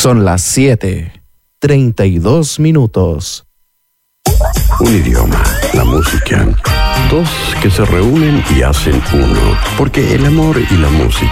Son las 7:32. Un idioma, la música. Dos que se reúnen y hacen uno. Porque el amor y la música